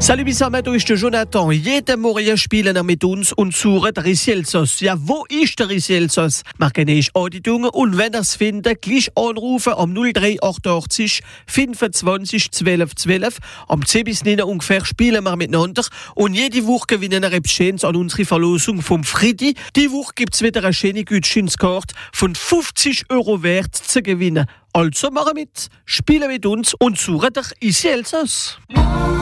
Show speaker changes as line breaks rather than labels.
Salut zusammen, du ist der Jonathan. Jeden Morgen spielen wir mit uns und suchen den Risielsos. Ja, wo ist der Risielsos? Machen eine Auditung und wenn ihr es findet, gleich anrufen am 0388 25 12 12. Am 10 bis 9 ungefähr spielen wir miteinander und jede Woche gewinnen wir etwas Schönes an unsere Verlosung vom Friedi. Die Woche gibt es wieder eine schöne Gutscheinskarte von 50 € wert zu gewinnen. Also machen mit, spielen mit uns und suchen den Risielsos.